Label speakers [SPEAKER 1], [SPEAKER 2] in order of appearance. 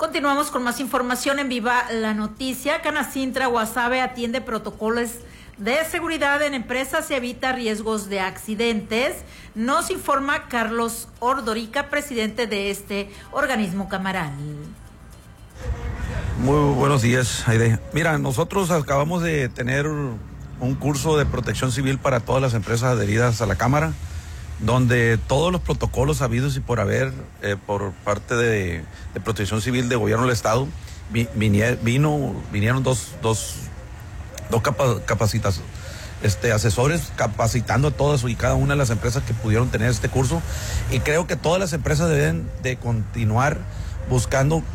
[SPEAKER 1] Continuamos con más información en Viva la Noticia. Canacintra Guasave atiende protocolos de seguridad en empresas y evita riesgos de accidentes. Nos informa Carlos Ordorica, presidente de este organismo camaral.
[SPEAKER 2] Muy buenos días, Aide. Mira, nosotros acabamos de tener un curso de protección civil para todas las empresas adheridas a la Cámara, donde todos los protocolos habidos y por haber por parte de Protección Civil de Gobierno del Estado, vinieron dos capacitaciones, asesores capacitando a todas y cada una de las empresas que pudieron tener este curso, y creo que todas las empresas deben de continuar buscando